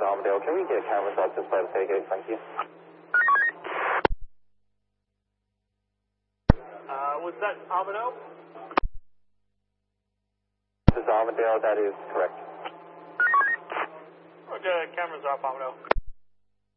Armadale. Can we get cameras up just by the pay gate? Thank you. Was that Armadale? This is Armadale, that is correct. Okay, cameras off, Armadale.